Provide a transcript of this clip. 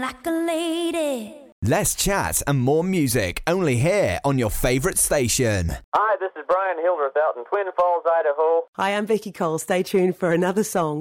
like a lady. Less chat and more music, only here on your favourite station. Hi, this is Brian Hildreth out in Twin Falls, Idaho. Hi, I'm Vicky Cole. Stay tuned for another song.